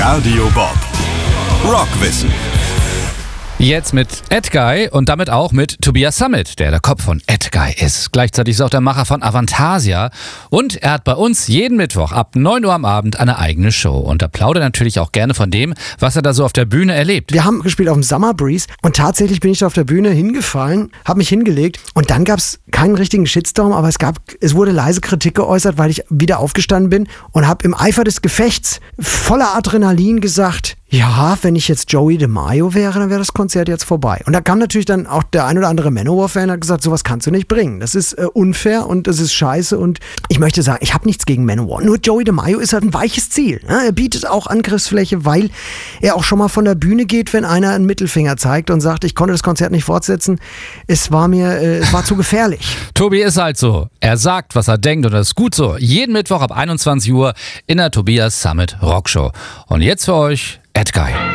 Radio Bob. Rockwissen. Jetzt mit Edguy und damit auch mit Tobias Sammet, der Kopf von Edguy ist. Gleichzeitig ist auch der Macher von Avantasia. Und er hat bei uns jeden Mittwoch ab 9 Uhr am Abend eine eigene Show. Und er plaudert natürlich auch gerne von dem, was er da so auf der Bühne erlebt. Wir haben gespielt auf dem Summer Breeze und tatsächlich bin ich da auf der Bühne hingefallen, habe mich hingelegt und dann gab es keinen richtigen Shitstorm, aber es wurde leise Kritik geäußert, weil ich wieder aufgestanden bin und habe im Eifer des Gefechts voller Adrenalin gesagt, ja, wenn ich jetzt Joey DeMaio wäre, dann wäre das Konzert jetzt vorbei. Und da kam natürlich dann auch der ein oder andere Manowar-Fan und hat gesagt, sowas kannst du nicht bringen. Das ist unfair und das ist scheiße. Und ich möchte sagen, ich habe nichts gegen Manowar. Nur Joey DeMaio ist halt ein weiches Ziel. Ne? Er bietet auch Angriffsfläche, weil er auch schon mal von der Bühne geht, wenn einer einen Mittelfinger zeigt und sagt, ich konnte das Konzert nicht fortsetzen. Es war zu gefährlich. Tobi ist halt so. Er sagt, was er denkt und das ist gut so. Jeden Mittwoch ab 21 Uhr in der Tobias Sammet Rockshow. Und jetzt für euch Edguy.